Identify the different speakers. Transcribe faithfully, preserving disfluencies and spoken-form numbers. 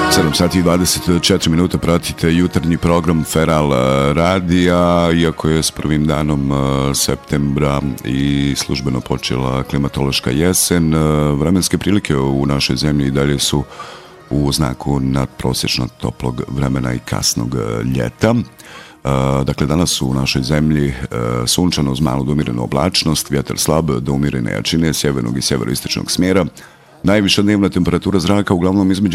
Speaker 1: sedam sati i dvadeset četiri minuta pratite jutarnji program Feral radija, iako je s prvim danom septembra i službeno počela klimatološka jesen. Vremenske prilike u našoj zemlji i dalje su u znaku nadprosječno toplog vremena i kasnog ljeta. Dakle, danas su u našoj zemlji sunčano uz malu do umirenu oblačnost, vjetar slab do umirene jačine sjevernog i sjeveroistočnog smjera. Najviša dnevna temperatura zraka uglavnom između